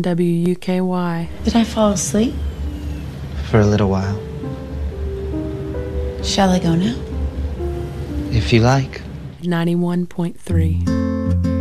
WUKY. Did I fall asleep? For a little while. Shall I go now? If you like. 91.3.